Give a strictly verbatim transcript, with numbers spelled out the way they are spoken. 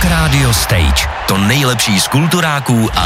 Rock Radio Stage. To nejlepší z kulturáků a